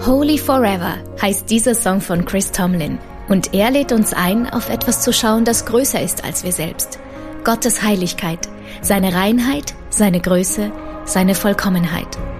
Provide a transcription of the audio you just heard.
Holy Forever heißt dieser Song von Chris Tomlin. Und er lädt uns ein, auf etwas zu schauen, das größer ist als wir selbst. Gottes Heiligkeit, seine Reinheit, seine Größe, seine Vollkommenheit.